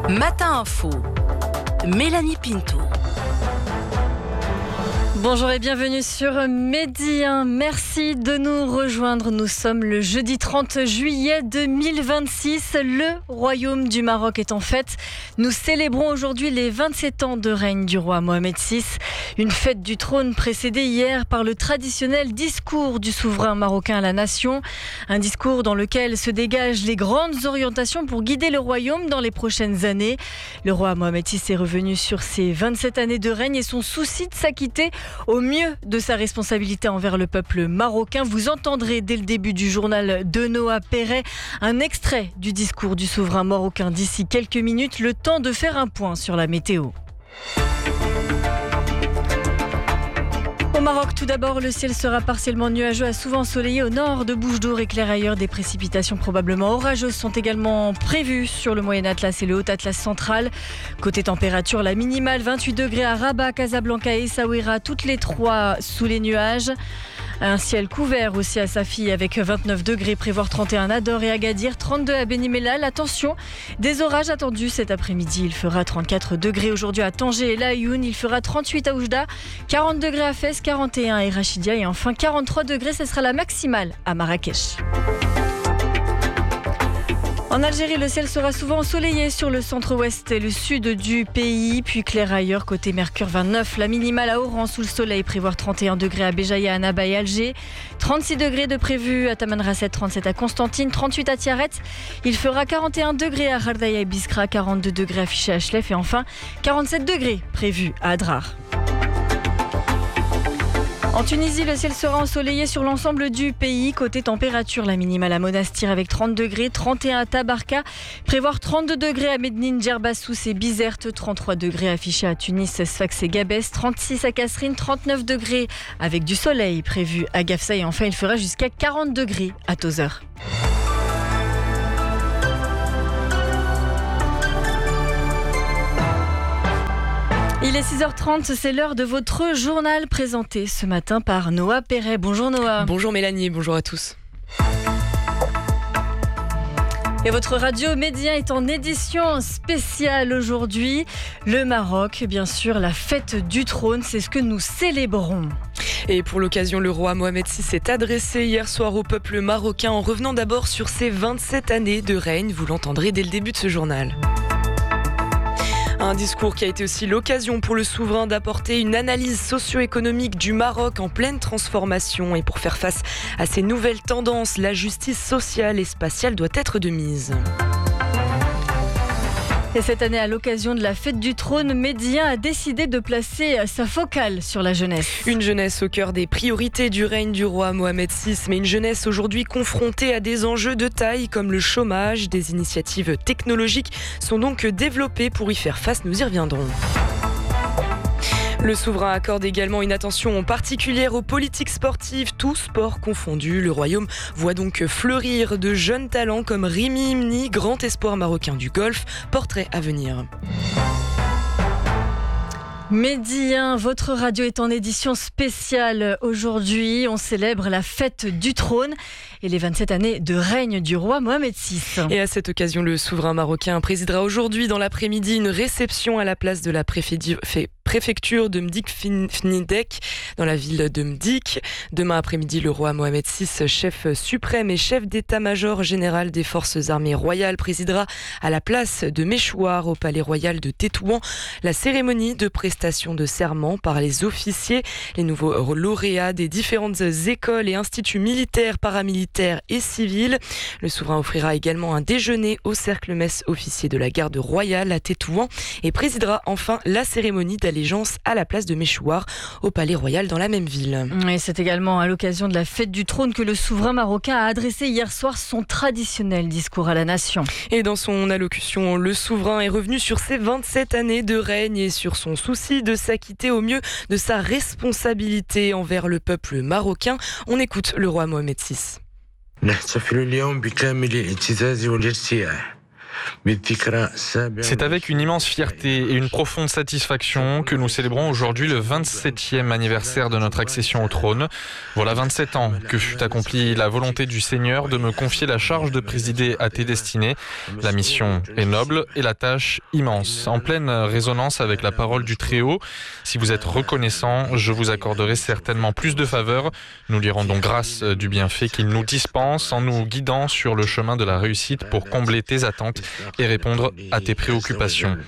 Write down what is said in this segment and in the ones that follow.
Matin Info, Mélanie Pinto. Bonjour et bienvenue sur Midi 1. Merci de nous rejoindre. Nous sommes le jeudi 30 juillet 2026. Le royaume du Maroc est en fête. Nous célébrons aujourd'hui les 27 ans de règne du roi Mohamed VI. Une fête du trône précédée hier par le traditionnel discours du souverain marocain à la nation. Un discours dans lequel se dégagent les grandes orientations pour guider le royaume dans les prochaines années. Le roi Mohamed VI est revenu sur ses 27 années de règne et son souci de s'acquitter au mieux de sa responsabilité envers le peuple marocain. Vous entendrez dès le début du journal de Noah Perret un extrait du discours du souverain marocain d'ici quelques minutes. Le temps de faire un point sur la météo. Au Maroc, tout d'abord, le ciel sera partiellement nuageux à souvent ensoleillé au nord de Bouches-d'Or et clair ailleurs. Des précipitations probablement orageuses sont également prévues sur le Moyen Atlas et le Haut Atlas central. Côté température, la minimale 28 degrés à Rabat, Casablanca et Essaouira, toutes les trois sous les nuages. Un ciel couvert aussi à Safi avec 29 degrés, prévoir 31 à Dor et Agadir, 32 à Beni Mellal. Attention, des orages attendus cet après-midi. Il fera 34 degrés aujourd'hui à Tanger et Laayoune. Il fera 38 à Oujda, 40 degrés à Fès, 41 à Rachidia et enfin 43 degrés, ce sera la maximale à Marrakech. En Algérie, le ciel sera souvent ensoleillé sur le centre-ouest et le sud du pays, puis clair ailleurs. Côté Mercure, 29, la minimale à Oran sous le soleil, prévoir 31 degrés à Béjaïa, Annaba et Alger, 36 degrés de prévu à Tamanrasset, 37 à Constantine, 38 à Tiaret. Il fera 41 degrés à Khardaïa et Biskra, 42 degrés affichés à Chlef et enfin 47 degrés prévus à Adrar. En Tunisie, le ciel sera ensoleillé sur l'ensemble du pays. Côté température, la minimale à Monastir avec 30 degrés, 31 à Tabarka, prévoir 32 degrés à Mednine, Djerbassous et Bizerte, 33 degrés affichés à Tunis, Sfax et Gabès, 36 à Kasserine, 39 degrés avec du soleil prévu à Gafsa et enfin il fera jusqu'à 40 degrés à Tozeur. Il est 6h30, c'est l'heure de votre journal présenté ce matin par Noah Perret. Bonjour Noah. Bonjour Mélanie, bonjour à tous. Et votre radio Média est en édition spéciale aujourd'hui. Le Maroc, bien sûr, la fête du trône, c'est ce que nous célébrons. Et pour l'occasion, le roi Mohamed VI s'est adressé hier soir au peuple marocain en revenant d'abord sur ses 27 années de règne. Vous l'entendrez dès le début de ce journal. Un discours qui a été aussi l'occasion pour le souverain d'apporter une analyse socio-économique du Maroc en pleine transformation. Et pour faire face à ces nouvelles tendances, la justice sociale et spatiale doit être de mise. Et cette année, à l'occasion de la fête du trône, Média a décidé de placer sa focale sur la jeunesse. Une jeunesse au cœur des priorités du règne du roi Mohamed VI, mais une jeunesse aujourd'hui confrontée à des enjeux de taille comme le chômage. Des initiatives technologiques sont donc développées pour y faire face, nous y reviendrons. Le souverain accorde également une attention particulière aux politiques sportives, tous sports confondus. Le royaume voit donc fleurir de jeunes talents comme Rimi Imni, grand espoir marocain du golf. Portrait à venir. Midi 1, votre radio est en édition spéciale aujourd'hui. On célèbre la fête du trône et les 27 années de règne du roi Mohamed VI. Et à cette occasion, le souverain marocain présidera aujourd'hui dans l'après-midi une réception à la place de la préfecture de Mdik-Fnidek dans la ville de Mdik. Demain après-midi, le roi Mohamed VI, chef suprême et chef d'état-major général des forces armées royales, présidera à la place de Méchouar au palais royal de Tétouan la cérémonie de prestation de serment par les officiers, les nouveaux lauréats des différentes écoles et instituts militaires, paramilitaires et civils. Le souverain offrira également un déjeuner au cercle-messe officier de la garde royale à Tétouan et présidera enfin la cérémonie d'allégeance à la place de Méchouar au palais royal dans la même ville. Et c'est également à l'occasion de la fête du trône que le souverain marocain a adressé hier soir son traditionnel discours à la nation. Et dans son allocution, le souverain est revenu sur ses 27 années de règne et sur son souci de s'acquitter au mieux de sa responsabilité envers le peuple marocain. On écoute le roi Mohamed VI. نحتفل اليوم بكامل الاعتزاز والارتياح C'est avec une immense fierté et une profonde satisfaction que nous célébrons aujourd'hui le 27e anniversaire de notre accession au trône. Voilà 27 ans que fut accomplie la volonté du Seigneur de me confier la charge de présider à tes destinées. La mission est noble et la tâche immense. En pleine résonance avec la parole du Très-Haut, si vous êtes reconnaissant, je vous accorderai certainement plus de faveurs. Nous lui rendons grâce du bienfait qu'il nous dispense en nous guidant sur le chemin de la réussite pour combler tes attentes et répondre à tes préoccupations.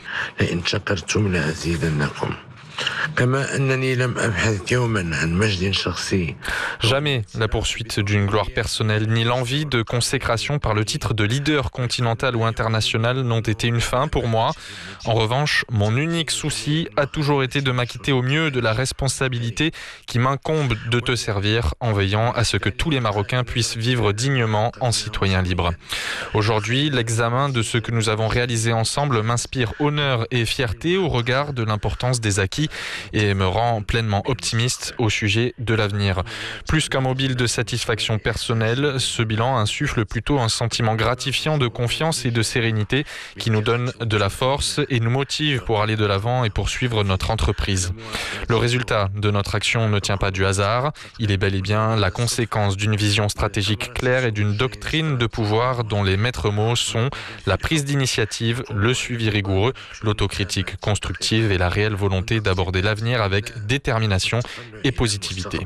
Jamais la poursuite d'une gloire personnelle ni l'envie de consécration par le titre de leader continental ou international n'ont été une fin pour moi. En revanche, mon unique souci a toujours été de m'acquitter au mieux de la responsabilité qui m'incombe de te servir en veillant à ce que tous les Marocains puissent vivre dignement en citoyens libres. Aujourd'hui, l'examen de ce que nous avons réalisé ensemble m'inspire honneur et fierté au regard de l'importance des acquis et me rend pleinement optimiste au sujet de l'avenir. Plus qu'un mobile de satisfaction personnelle, ce bilan insuffle plutôt un sentiment gratifiant de confiance et de sérénité qui nous donne de la force et nous motive pour aller de l'avant et poursuivre notre entreprise. Le résultat de notre action ne tient pas du hasard, il est bel et bien la conséquence d'une vision stratégique claire et d'une doctrine de pouvoir dont les maîtres mots sont la prise d'initiative, le suivi rigoureux, l'autocritique constructive et la réelle volonté d'aborder l'avenir avec détermination et positivité.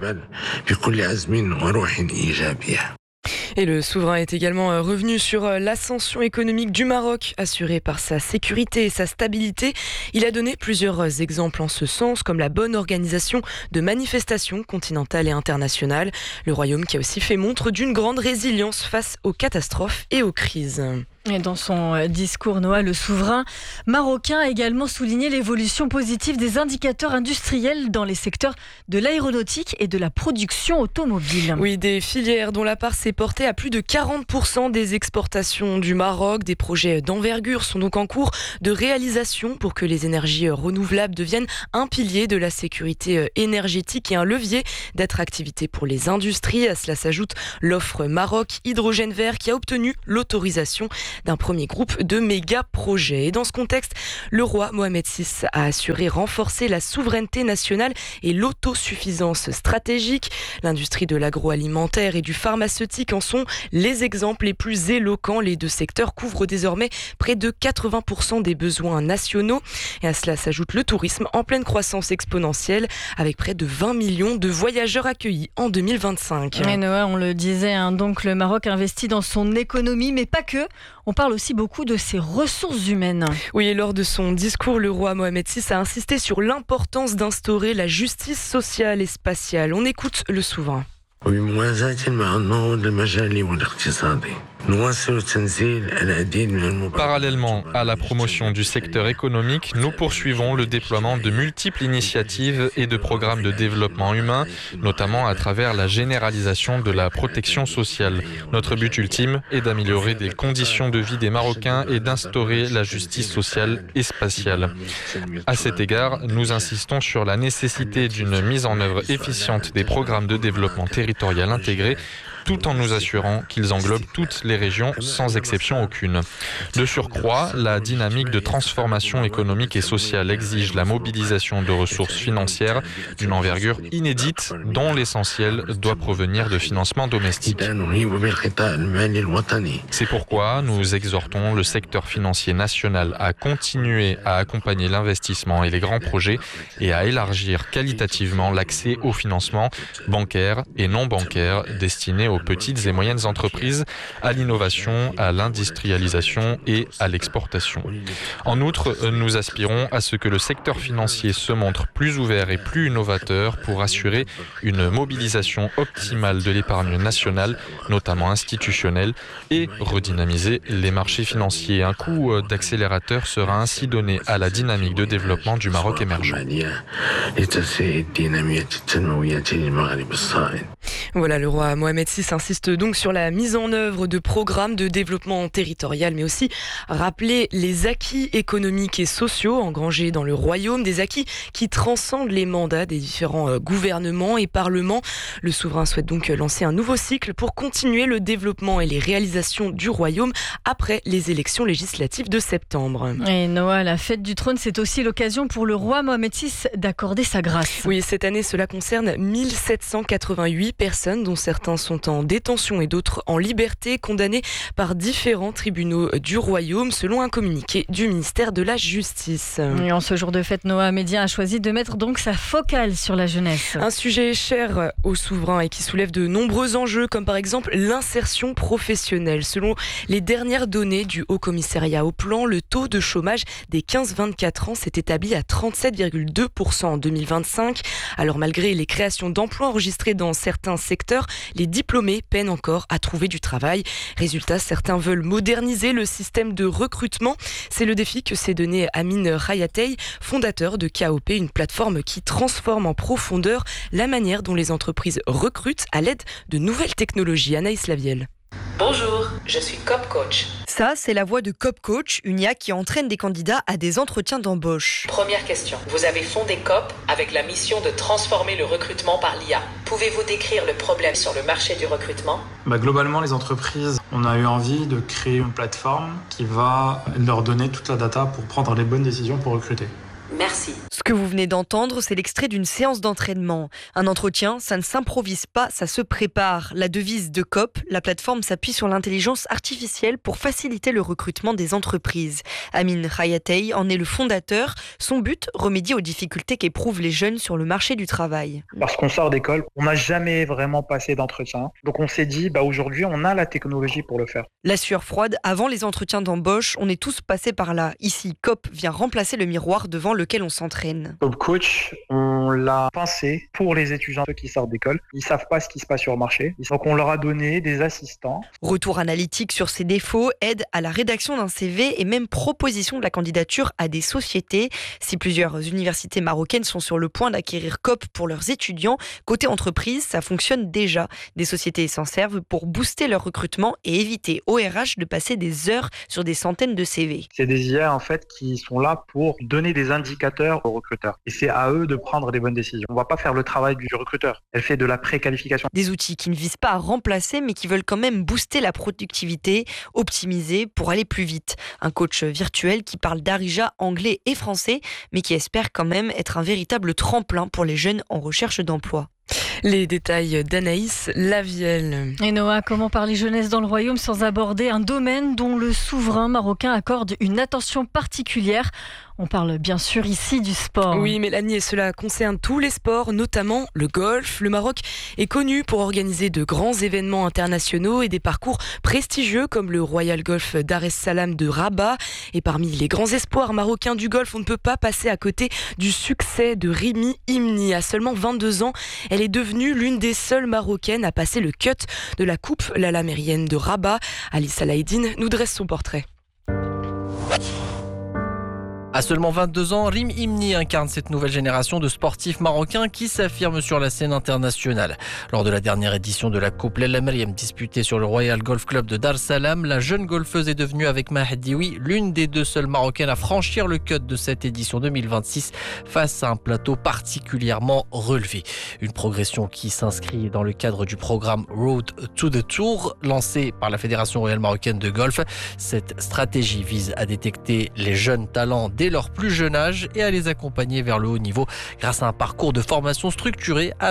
Et le souverain est également revenu sur l'ascension économique du Maroc, assurée par sa sécurité et sa stabilité. Il a donné plusieurs exemples en ce sens, comme la bonne organisation de manifestations continentales et internationales. Le royaume qui a aussi fait montre d'une grande résilience face aux catastrophes et aux crises. Et dans son discours, Noah, le souverain marocain a également souligné l'évolution positive des indicateurs industriels dans les secteurs de l'aéronautique et de la production automobile. Oui, des filières dont la part s'est portée à plus de 40% des exportations du Maroc. Des projets d'envergure sont donc en cours de réalisation pour que les énergies renouvelables deviennent un pilier de la sécurité énergétique et un levier d'attractivité pour les industries. À cela s'ajoute l'offre Maroc Hydrogène Vert qui a obtenu l'autorisation d'un premier groupe de méga-projets. Et dans ce contexte, le roi Mohamed VI a assuré renforcer la souveraineté nationale et l'autosuffisance stratégique. L'industrie de l'agroalimentaire et du pharmaceutique en sont les exemples les plus éloquents. Les deux secteurs couvrent désormais près de 80% des besoins nationaux. Et à cela s'ajoute le tourisme en pleine croissance exponentielle avec près de 20 millions de voyageurs accueillis en 2025. Et Noah, on le disait, donc le Maroc investit dans son économie, mais pas que. On parle aussi beaucoup de ses ressources humaines. Oui, et lors de son discours, le roi Mohamed VI a insisté sur l'importance d'instaurer la justice sociale et spatiale. On écoute le souverain. Parallèlement à la promotion du secteur économique, nous poursuivons le déploiement de multiples initiatives et de programmes de développement humain, notamment à travers la généralisation de la protection sociale. Notre but ultime est d'améliorer les conditions de vie des Marocains et d'instaurer la justice sociale et spatiale. À cet égard, nous insistons sur la nécessité d'une mise en œuvre efficiente des programmes de développement territorial intégrés, tout en nous assurant qu'ils englobent toutes les régions sans exception aucune. De surcroît, la dynamique de transformation économique et sociale exige la mobilisation de ressources financières d'une envergure inédite dont l'essentiel doit provenir de financements domestiques. C'est pourquoi nous exhortons le secteur financier national à continuer à accompagner l'investissement et les grands projets et à élargir qualitativement l'accès au financement bancaire et non bancaire destiné aux petites et moyennes entreprises, à l'innovation, à l'industrialisation et à l'exportation. En outre, nous aspirons à ce que le secteur financier se montre plus ouvert et plus innovateur pour assurer une mobilisation optimale de l'épargne nationale, notamment institutionnelle, et redynamiser les marchés financiers. Un coup d'accélérateur sera ainsi donné à la dynamique de développement du Maroc émergent. Voilà, le roi Mohamed VI insiste donc sur la mise en œuvre de programmes de développement territorial, mais aussi rappeler les acquis économiques et sociaux engrangés dans le royaume, des acquis qui transcendent les mandats des différents gouvernements et parlements. Le souverain souhaite donc lancer un nouveau cycle pour continuer le développement et les réalisations du royaume après les élections législatives de septembre. Et Noah, la fête du trône, c'est aussi l'occasion pour le roi Mohamed VI d'accorder sa grâce. Oui, cette année, cela concerne 1788 personnes, dont certains sont en détention et d'autres en liberté, condamnés par différents tribunaux du royaume, selon un communiqué du ministère de la Justice. Et en ce jour de fête, Noah Média a choisi de mettre donc sa focale sur la jeunesse. Un sujet cher au souverain et qui soulève de nombreux enjeux, comme par exemple l'insertion professionnelle. Selon les dernières données du Haut Commissariat au Plan, le taux de chômage des 15-24 ans s'est établi à 37,2% en 2025. Alors malgré les créations d'emplois enregistrées dans certains secteurs, les diplômés peinent encore à trouver du travail. Résultat, certains veulent moderniser le système de recrutement. C'est le défi que s'est donné Amin Hayatey, fondateur de KOP, une plateforme qui transforme en profondeur la manière dont les entreprises recrutent à l'aide de nouvelles technologies. Anaïs Lavielle. Bonjour, je suis Cop Coach. Ça, c'est la voix de Cop Coach, une IA qui entraîne des candidats à des entretiens d'embauche. Première question. Vous avez fondé Cop avec la mission de transformer le recrutement par l'IA. Pouvez-vous décrire le problème sur le marché du recrutement ? Globalement, les entreprises, on a eu envie de créer une plateforme qui va leur donner toute la data pour prendre les bonnes décisions pour recruter. Merci. Ce que vous venez d'entendre, c'est l'extrait d'une séance d'entraînement. Un entretien, ça ne s'improvise pas, ça se prépare. La devise de COP, la plateforme s'appuie sur l'intelligence artificielle pour faciliter le recrutement des entreprises. Amin Hayatey en est le fondateur. Son but, remédier aux difficultés qu'éprouvent les jeunes sur le marché du travail. Parce qu'on sort d'école, on n'a jamais vraiment passé d'entretien. Donc on s'est dit, aujourd'hui, on a la technologie pour le faire. La sueur froide, avant les entretiens d'embauche, on est tous passés par là. Ici, COP vient remplacer le miroir devant lequel on s'entraîne. Cop Coach, on l'a pensé pour les étudiants qui sortent d'école. Ils ne savent pas ce qui se passe sur le marché. Donc on leur a donné des assistants. Retour analytique sur ses défauts, aide à la rédaction d'un CV et même proposition de la candidature à des sociétés. Si plusieurs universités marocaines sont sur le point d'acquérir COP pour leurs étudiants, côté entreprise, ça fonctionne déjà. Des sociétés s'en servent pour booster leur recrutement et éviter au RH de passer des heures sur des centaines de CV. C'est des IA en fait qui sont là pour donner des indicateurs aux recruteurs. Et c'est à eux de prendre des bonnes décisions. On ne va pas faire le travail du recruteur. Elle fait de la préqualification. Des outils qui ne visent pas à remplacer, mais qui veulent quand même booster la productivité, optimiser pour aller plus vite. Un coach virtuel qui parle darija, anglais et français, mais qui espère quand même être un véritable tremplin pour les jeunes en recherche d'emploi. Les détails d'Anaïs Lavielle. Et Noah, comment parler jeunesse dans le royaume sans aborder un domaine dont le souverain marocain accorde une attention particulière ? On parle bien sûr ici du sport. Oui, Mélanie, et cela concerne tous les sports, notamment le golf. Le Maroc est connu pour organiser de grands événements internationaux et des parcours prestigieux comme le Royal Golf Dar es Salaam de Rabat. Et parmi les grands espoirs marocains du golf, on ne peut pas passer à côté du succès de Rimi Imni. À seulement 22 ans, elle est devenue l'une des seules Marocaines à passer le cut de la Coupe Lalamérienne de Rabat. Ali Salahdine nous dresse son portrait. À seulement 22 ans, Rim Imni incarne cette nouvelle génération de sportifs marocains qui s'affirment sur la scène internationale. Lors de la dernière édition de la Coupe Lalamérienne disputée sur le Royal Golf Club de Dar es Salaam, la jeune golfeuse est devenue avec Mahedioui l'une des deux seules Marocaines à franchir le cut de cette édition 2026 face à un plateau particulièrement relevé. Une progression qui s'inscrit dans le cadre du programme Road to the Tour lancé par la Fédération royale marocaine de golf. Cette stratégie vise à détecter les jeunes talents dès leur plus jeune âge et à les accompagner vers le haut niveau grâce à un parcours de formation structuré